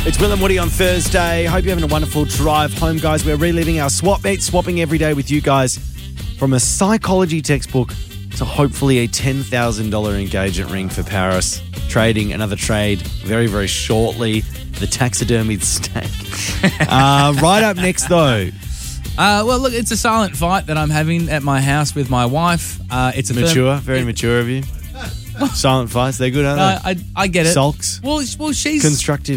It's Will and Woody on Thursday. Hope you're having a wonderful drive home, guys. We're reliving our swap meet, swapping every day with you guys from a psychology textbook to hopefully a $10,000 engagement ring for Paris. Trading another trade very, very shortly. The taxidermied snake. Right up next, though. Well, look, it's a silent fight that I'm having at my house with my wife. It's a Mature, very mature of you. Silent fights, they're good, aren't they? I get it. Sulks. Well, she's Constructive